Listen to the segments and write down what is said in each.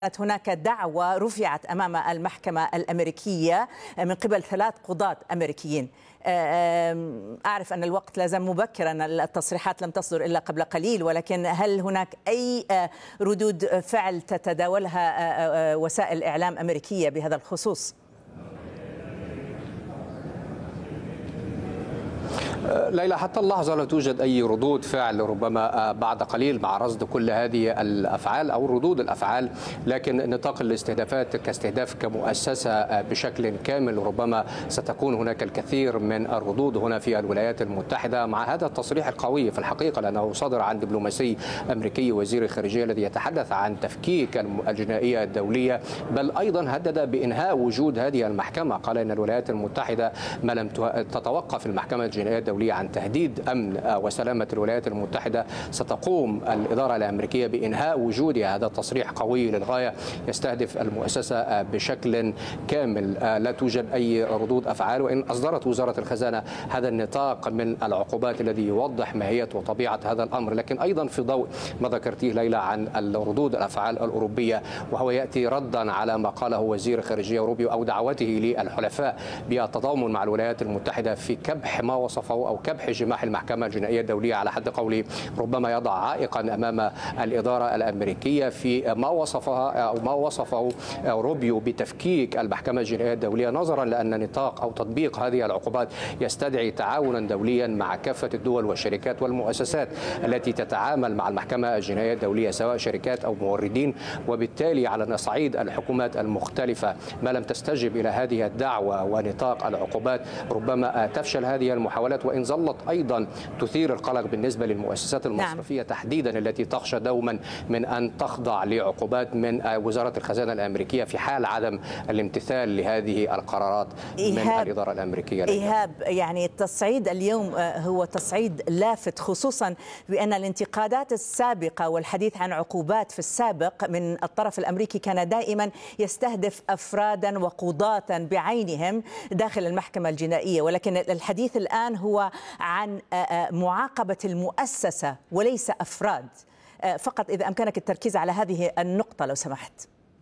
هناك دعوة رفعت أمام المحكمة الأمريكية من قبل 3 قضاة أمريكيين. أعرف أن الوقت لازم مبكرا، التصريحات لم تصدر إلا قبل قليل، ولكن هل هناك أي ردود فعل تتداولها وسائل إعلام أمريكية بهذا الخصوص؟ ليلى، حتى اللحظة لا توجد أي ردود فعل، ربما بعد قليل مع رصد كل هذه الأفعال أو ردود الأفعال، لكن نطاق الاستهدافات كاستهداف كمؤسسة بشكل كامل ربما ستكون هناك الكثير من الردود هنا في الولايات المتحدة مع هذا التصريح القوي في الحقيقة، لأنه صدر عن دبلوماسي أمريكي وزير الخارجية الذي يتحدث عن تفكيك الجنائية الدولية، بل أيضا هدد بإنهاء وجود هذه المحكمة. قال إن الولايات المتحدة ما لم تتوقف المحكمة الجنائية الدولية عن تهديد أمن وسلامة الولايات المتحدة ستقوم الإدارة الأمريكية بإنهاء وجودها. هذا تصريح قوي للغاية يستهدف المؤسسة بشكل كامل. لا توجد أي ردود أفعال، وإن أصدرت وزارة الخزانة هذا النطاق من العقوبات الذي يوضح ماهية وطبيعة هذا الأمر، لكن أيضا في ضوء ما ذكرتيه ليلى عن الردود الأفعال الأوروبية، وهو يأتي ردا على ما قاله وزير الخارجية روبيو أو دعوته للحلفاء بالتضامن مع الولايات المتحدة في كبح ما وصفه أو كبح جماح المحكمة الجنائية الدولية، على حد قولي ربما يضع عائقا أمام الإدارة الأمريكية في ما وصفها أو ما وصفه روبيو بتفكيك المحكمة الجنائية الدولية، نظرا لأن نطاق أو تطبيق هذه العقوبات يستدعي تعاونا دوليا مع كافة الدول والشركات والمؤسسات التي تتعامل مع المحكمة الجنائية الدولية، سواء شركات أو موردين. وبالتالي على صعيد الحكومات المختلفة ما لم تستجب إلى هذه الدعوة ونطاق العقوبات ربما تفشل هذه المحاولات، وإن ظلت أيضا تثير القلق بالنسبة للمؤسسات المصرفية تحديدا التي تخشى دوما من أن تخضع لعقوبات من وزارة الخزانة الأمريكية في حال عدم الامتثال لهذه القرارات من الإدارة الأمريكية. إيهاب، يعني التصعيد اليوم هو تصعيد لافت، خصوصا بأن الانتقادات السابقة والحديث عن عقوبات في السابق من الطرف الأمريكي كان دائما يستهدف أفرادا وقضاة بعينهم داخل المحكمة الجنائية، ولكن الحديث الآن هو عن معاقبة المؤسسة وليس أفراد. فقط إذا أمكنك التركيز على هذه النقطة لو سمحت.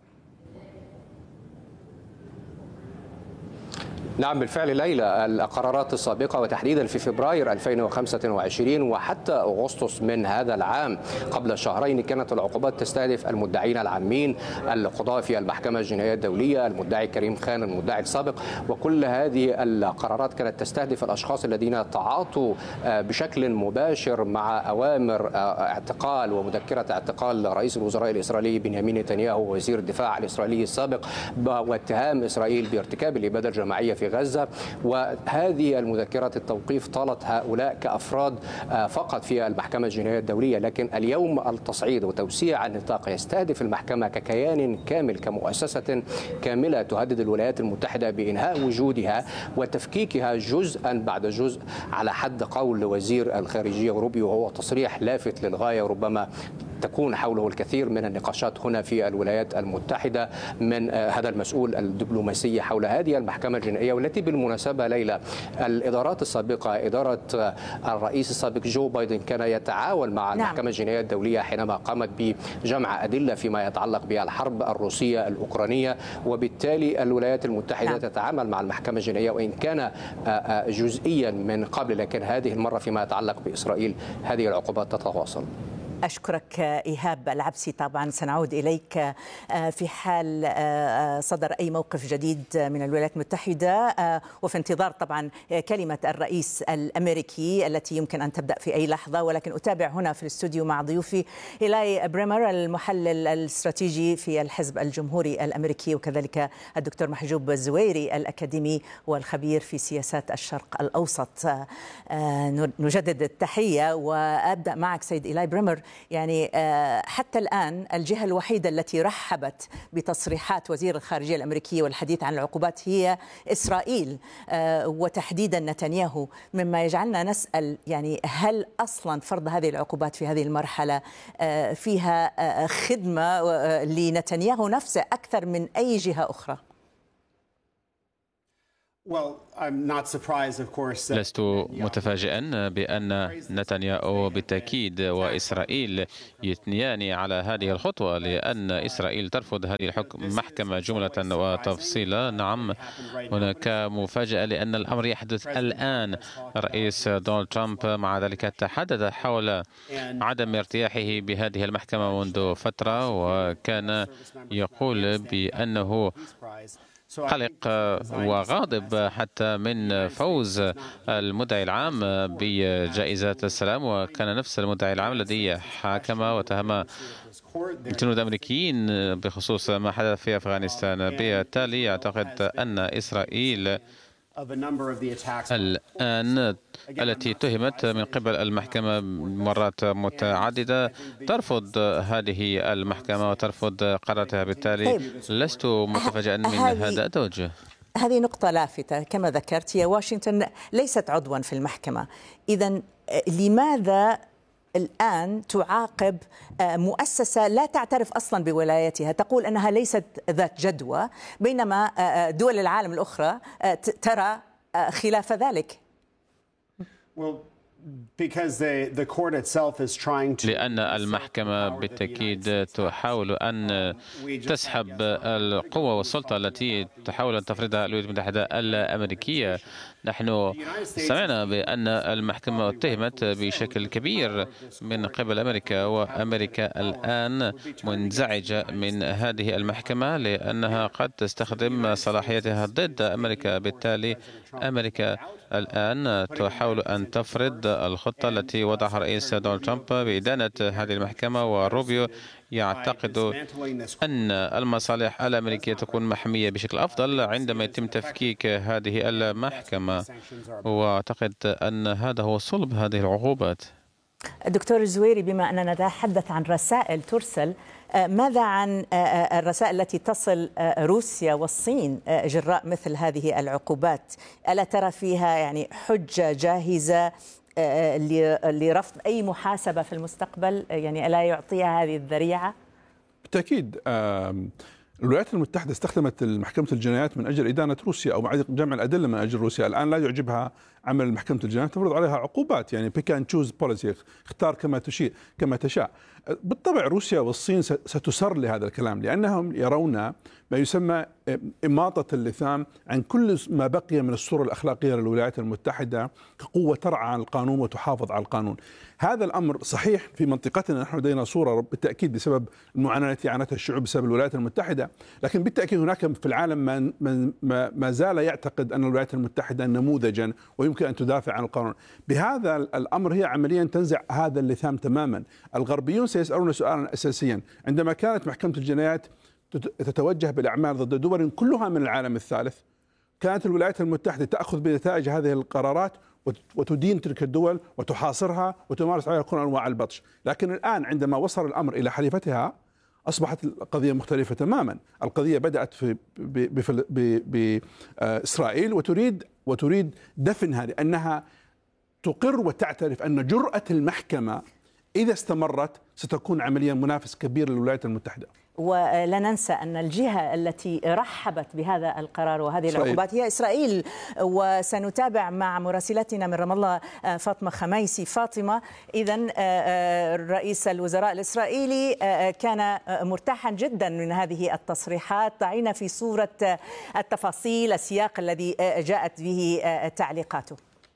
نعم بالفعل ليلى، القرارات السابقة وتحديدا في فبراير 2025 وحتى أغسطس من هذا العام قبل شهرين كانت العقوبات تستهدف المدعين العامين، القضاة في المحكمة الجنائية الدولية، المدعي كريم خان المدعي السابق، وكل هذه القرارات كانت تستهدف الأشخاص الذين تعاطوا بشكل مباشر مع أوامر اعتقال ومذكرة اعتقال رئيس الوزراء الإسرائيلي بنيامين نتنياهو وزير الدفاع الإسرائيلي السابق، واتهام إسرائيل بارتكاب الإبادة الجماعية في غزة. وهذه المذكرات التوقيف طالت هؤلاء كأفراد فقط في المحكمة الجنائية الدولية، لكن اليوم التصعيد وتوسيع النطاق يستهدف المحكمة ككيان كامل كمؤسسة كاملة تهدد الولايات المتحدة بإنهاء وجودها وتفكيكها جزءا بعد جزء، على حد قول وزير الخارجية روبيو. وهو تصريح لافت للغاية، وربما تكون حوله الكثير من النقاشات هنا في الولايات المتحدة من هذا المسؤول الدبلوماسي حول هذه المحكمة الجنائية، والتي بالمناسبة ليلى الإدارات السابقة، إدارة الرئيس السابق جو بايدن كان يتعاون مع المحكمة الجنائية الدولية حينما قامت بجمع أدلة فيما يتعلق بالحرب الروسية الأوكرانية، وبالتالي الولايات المتحدة تتعامل مع المحكمة الجنائية وإن كان جزئيا من قبل، لكن هذه المرة فيما يتعلق بإسرائيل هذه العقوبات تتواصل. أشكرك إيهاب العبسي. طبعا سنعود إليك في حال صدر أي موقف جديد من الولايات المتحدة، وفي انتظار طبعا كلمة الرئيس الأمريكي التي يمكن أن تبدأ في أي لحظة. ولكن أتابع هنا في الاستوديو مع ضيوفي إيلاي بريمر المحلل الاستراتيجي في الحزب الجمهوري الأمريكي، وكذلك الدكتور محجوب الزويري الأكاديمي والخبير في سياسات الشرق الأوسط. نجدد التحية وأبدأ معك سيد إيلاي بريمر. يعني حتى الآن الجهة الوحيدة التي رحبت بتصريحات وزير الخارجية الأمريكية والحديث عن العقوبات هي إسرائيل وتحديدا نتنياهو، مما يجعلنا نسأل يعني هل أصلا فرض هذه العقوبات في هذه المرحلة فيها خدمة لنتنياهو نفسه أكثر من أي جهة أخرى؟ لست متفاجئا بأن نتنياهو بالتأكيد وإسرائيل يثنيان على هذه الخطوة، لأن إسرائيل ترفض هذه المحكمة جملة وتفصيلا. نعم، هناك مفاجأة لأن الأمر يحدث الآن. الرئيس دونالد ترامب مع ذلك تحدث حول عدم ارتياحه بهذه المحكمة منذ فترة، وكان يقول بأنه قلق وغاضب حتى من فوز المدعي العام بجائزة السلام، وكان نفس المدعي العام الذي حاكم واتهم الجنود الأمريكيين بخصوص ما حدث في أفغانستان. بالتالي أعتقد أن إسرائيل الآن التي اتهمت من قبل المحكمة مرات متعددة ترفض هذه المحكمة وترفض قراراتها. بالتالي لست متفاجئا من هذا التوجه. هذه نقطة لافتة كما ذكرت، هي واشنطن ليست عضوا في المحكمة. إذن لماذا الآن تعاقب مؤسسة لا تعترف أصلا بولايتها، تقول أنها ليست ذات جدوى، بينما دول العالم الأخرى ترى خلاف ذلك؟ لأن المحكمة بالتأكيد تحاول أن تسحب القوة والسلطة التي تحاول أن تفرضها الولايات المتحدة الأمريكية. نحن سمعنا بأن المحكمة اتهمت بشكل كبير من قبل أمريكا، وأمريكا الآن منزعجة من هذه المحكمة لأنها قد تستخدم صلاحيتها ضد أمريكا. بالتالي أمريكا الآن تحاول أن تفرض الخطة التي وضعها الرئيس دونالد ترامب بإدانة هذه المحكمة، وروبيو يعتقد أن المصالح الأمريكية تكون محمية بشكل أفضل عندما يتم تفكيك هذه المحكمة، وأعتقد أن هذا هو صلب هذه العقوبات. دكتور الزويري، بما أننا نتحدث عن رسائل ترسل، ماذا عن الرسائل التي تصل روسيا والصين جراء مثل هذه العقوبات؟ ألا ترى فيها يعني حجة جاهزة لرفض أي محاسبة في المستقبل؟ يعني ألا يعطيها هذه الذريعة؟ بالتأكيد الولايات المتحدة استخدمت محكمة الجنايات من أجل إدانة روسيا أو جمع الأدلة من أجل روسيا. الآن لا يعجبها عمل محكمة الجنايات، تفرض عليها عقوبات، يعني pick and choose policy، اختار كما تشاء. بالطبع روسيا والصين ستسر لهذا الكلام، لأنهم يرون ما يسمى إماطة اللثام عن كل ما بقي من الصورة الأخلاقية للولايات المتحدة كقوة ترعى عن القانون وتحافظ على القانون. هذا الأمر صحيح في منطقتنا، نحن لدينا صورة بالتأكيد بسبب المعاناة التي عانتها الشعوب بسبب الولايات المتحدة، لكن بالتأكيد هناك في العالم ما زال يعتقد أن الولايات المتحدة نموذجا ويمكن أن تدافع عن القانون. بهذا الأمر هي عمليا تنزع هذا اللثام تماما. الغربيون سيسألون سؤالا أساسيا: عندما كانت محكمة الجنايات تتوجه بالأعمال ضد دول كلها من العالم الثالث، كانت الولايات المتحدة تأخذ بنتائج هذه القرارات وتدين تلك الدول وتحاصرها وتمارس عليها كل أنواع البطش. لكن الآن عندما وصل الأمر إلى حليفتها أصبحت القضية مختلفة تماما. القضية بدأت بإسرائيل وتريد دفن هذه، أنها تقر وتعترف أن جرأة المحكمة إذا استمرت ستكون عمليا منافس كبير للولايات المتحدة. ولا ننسى أن الجهة التي رحبت بهذا القرار وهذه العقوبات هي إسرائيل، وسنتابع مع مراسلتنا من رام الله فاطمة خميسي. فاطمة، إذن رئيس الوزراء الإسرائيلي كان مرتاحا جدا من هذه التصريحات. ضعينا في صورة التفاصيل، السياق الذي جاءت به تعليقاته.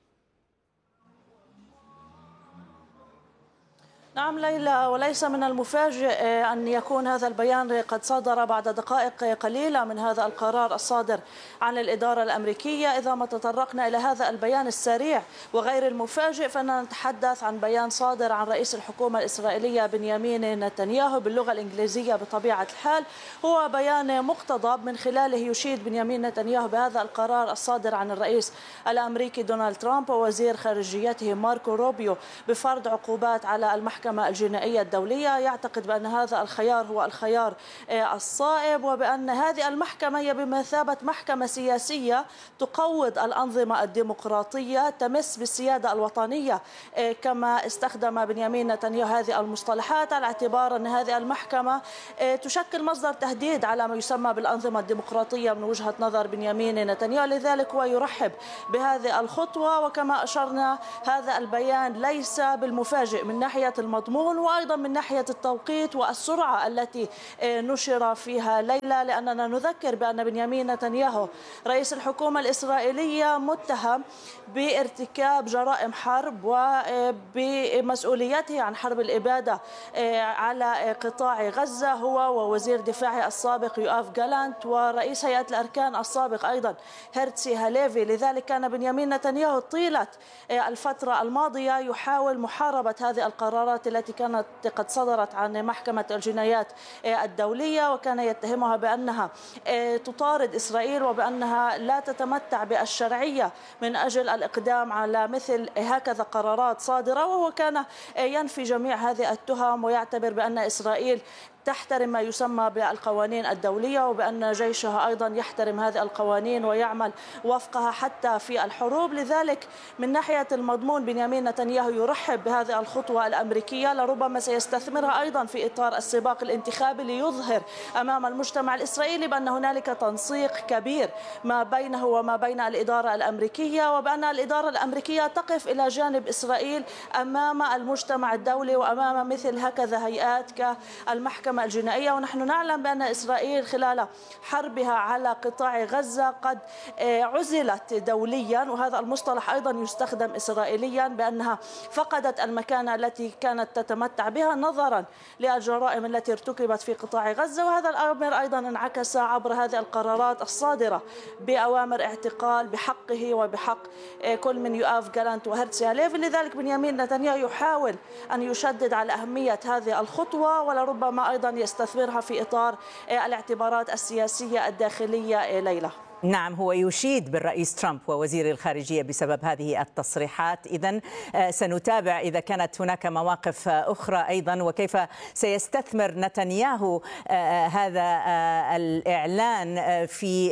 نعم ليلى، وليس من المفاجئ أن يكون هذا البيان قد صدر بعد دقائق قليلة من هذا القرار الصادر عن الإدارة الأمريكية. إذا ما تطرقنا إلى هذا البيان السريع وغير المفاجئ، فإننا نتحدث عن بيان صادر عن رئيس الحكومة الإسرائيلية بنيامين نتنياهو باللغة الإنجليزية بطبيعة الحال. هو بيان مقتضب من خلاله يشيد بنيامين نتنياهو بهذا القرار الصادر عن الرئيس الأمريكي دونالد ترامب ووزير خارجيته ماركو روبيو بفرض عقوبات على المحكمة المحكمة الجنائية الدولية، يعتقد بأن هذا الخيار هو الخيار الصائب، وبأن هذه المحكمة هي بمثابة محكمة سياسية تقوض الأنظمة الديمقراطية، تمس بالسيادة الوطنية، كما استخدم بنيامين نتنياهو هذه المصطلحات، على اعتبار أن هذه المحكمة تشكل مصدر تهديد على ما يسمى بالأنظمة الديمقراطية من وجهة نظر بنيامين نتنياهو. لذلك هو يرحب بهذه الخطوة، وكما أشرنا هذا البيان ليس بالمفاجئ من ناحية المضمون وأيضا من ناحية التوقيت والسرعة التي نشر فيها ليلى، لأننا نذكر بأن بنيامين نتنياهو رئيس الحكومة الإسرائيلية متهم بارتكاب جرائم حرب وبمسؤوليته عن حرب الإبادة على قطاع غزة، هو ووزير دفاعه السابق يؤاف جالانت ورئيس هيئة الأركان السابق أيضا هرتسي هاليفي. لذلك كان بنيامين نتنياهو طيلة الفترة الماضية يحاول محاربة هذه القرارات التي كانت قد صدرت عن محكمة الجنايات الدولية، وكان يتهمها بأنها تطارد إسرائيل وبأنها لا تتمتع بالشرعية من أجل الإقدام على مثل هكذا قرارات صادرة، وهو كان ينفي جميع هذه التهم ويعتبر بأن إسرائيل تحترم ما يسمى بالقوانين الدولية، وبأن جيشها أيضا يحترم هذه القوانين ويعمل وفقها حتى في الحروب. لذلك من ناحية المضمون بنيامين نتنياهو يرحب بهذه الخطوة الأمريكية، لربما سيستثمرها أيضا في إطار السباق الانتخابي ليظهر أمام المجتمع الإسرائيلي بأن هنالك تنسيق كبير ما بينه وما بين الإدارة الأمريكية، وبأن الإدارة الأمريكية تقف إلى جانب إسرائيل أمام المجتمع الدولي وأمام مثل هكذا هيئات كالمحكمة الجنائية. ونحن نعلم بأن إسرائيل خلال حربها على قطاع غزة قد عزلت دوليا، وهذا المصطلح أيضا يستخدم إسرائيليا، بأنها فقدت المكانة التي كانت تتمتع بها نظرا للجرائم التي ارتكبت في قطاع غزة. وهذا الأمر أيضا انعكس عبر هذه القرارات الصادرة بأوامر اعتقال بحقه وبحق كل من يؤاف جالانت وهرتسي هاليفي. لذلك بنيامين نتنياهو يحاول أن يشدد على أهمية هذه الخطوة، ولربما أيضا يستثمرها في إطار الاعتبارات السياسية الداخلية. ليلى، نعم، هو يشيد بالرئيس ترامب ووزير الخارجية بسبب هذه التصريحات. إذن سنتابع إذا كانت هناك مواقف أخرى أيضا، وكيف سيستثمر نتنياهو هذا الإعلان في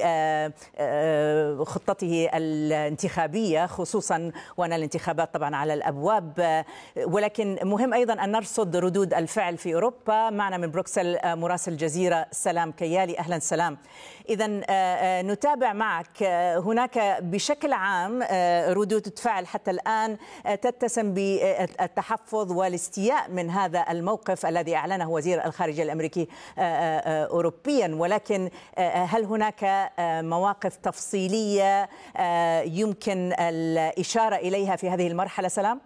خطته الانتخابية، خصوصا وأن الانتخابات طبعا على الأبواب. ولكن مهم أيضا أن نرصد ردود الفعل في أوروبا. معنا من بروكسل مراسل الجزيرة سلام كيالي. أهلا سلام. إذن نتابع معك. هناك بشكل عام ردود فعل حتى الآن تتسم بالتحفظ والاستياء من هذا الموقف الذي أعلنه وزير الخارجية الأمريكي أوروبيا، ولكن هل هناك مواقف تفصيلية يمكن الإشارة إليها في هذه المرحلة سلام؟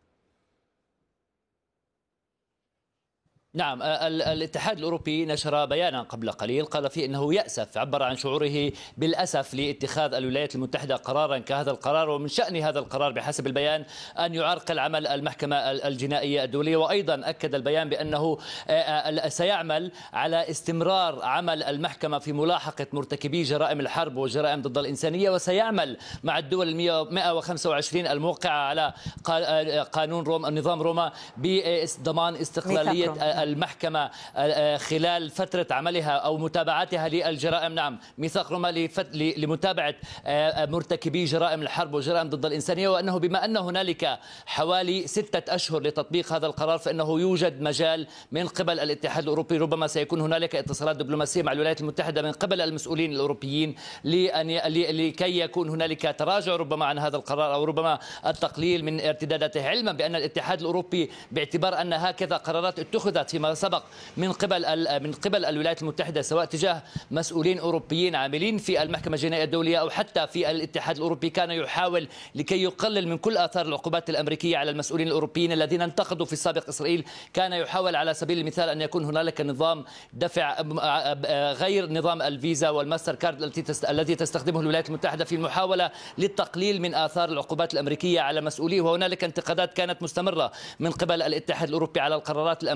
نعم، الاتحاد الأوروبي نشر بيانا قبل قليل قال فيه أنه يأسف، عبر عن شعوره بالأسف لاتخاذ الولايات المتحدة قرارا كهذا القرار، ومن شأن هذا القرار بحسب البيان أن يعرقل عمل المحكمة الجنائية الدولية. وأيضا أكد البيان بأنه سيعمل على استمرار عمل المحكمة في ملاحقة مرتكبي جرائم الحرب وجرائم ضد الإنسانية، وسيعمل مع الدول 125 الموقعة على قانون روما، النظام روما، بضمان استقلالية المحكمة خلال فترة عملها أو متابعتها للجرائم. نعم، ميثاق روما لمتابعة مرتكبي جرائم الحرب وجرائم ضد الإنسانية. وأنه بما أن هنالك حوالي 6 أشهر لتطبيق هذا القرار، فإنه يوجد مجال من قبل الاتحاد الأوروبي، ربما سيكون هنالك اتصالات دبلوماسية مع الولايات المتحدة من قبل المسؤولين الأوروبيين لكي يكون هنالك تراجع ربما عن هذا القرار، أو ربما التقليل من ارتداداته، علما بأن الاتحاد الأوروبي باعتبار أن هكذا قرارات اتخذت فيما سبق من قبل الولايات المتحدة، سواء تجاه مسؤولين أوروبيين عاملين في المحكمة الجنائية الدولية أو حتى في الاتحاد الأوروبي، كان يحاول لكي يقلل من كل آثار العقوبات الأمريكية على المسؤولين الأوروبيين الذين انتقدوا في السابق إسرائيل. كان يحاول على سبيل المثال أن يكون هنالك نظام دفع غير نظام الفيزا والماستر كارد التي تستخدمه الولايات المتحدة في المحاولة للتقليل من آثار العقوبات الأمريكية على مسؤوليه. وهنالك انتقادات كانت مستمرة من قبل الاتحاد الأوروبي على القرارات الأمريكية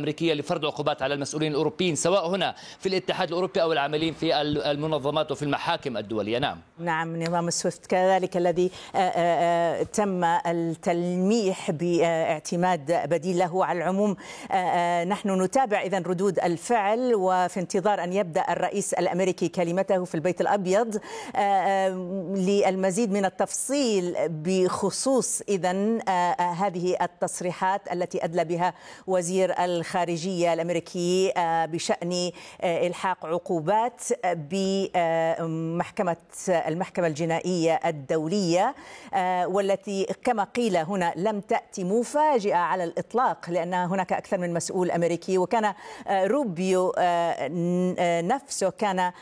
لفرض عقوبات على المسؤولين الأوروبيين سواء هنا في الاتحاد الأوروبي أو العاملين في المنظمات وفي المحاكم الدولية. نعم، نظام السويفت كذلك الذي تم التلميح باعتماد بديل له. على العموم نحن نتابع إذن ردود الفعل، وفي انتظار أن يبدأ الرئيس الأمريكي كلمته في البيت الأبيض للمزيد من التفصيل بخصوص إذن هذه التصريحات التي أدلى بها وزير الخارجية الأمريكي بشأن إلحاق عقوبات بمحكمة المحكمة الجنائية الدولية، والتي كما قيل هنا لم تأتي مفاجئة على الإطلاق، لأن هناك أكثر من مسؤول أمريكي، وكان روبيو نفسه كان